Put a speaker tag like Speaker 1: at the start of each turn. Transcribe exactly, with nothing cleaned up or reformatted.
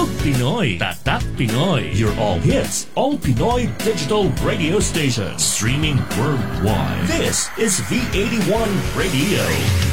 Speaker 1: Loud Pinoy, Tatak Pinoy. Your all hits, all Pinoy digital radio station. Streaming worldwide. This is V eighty-one Radio.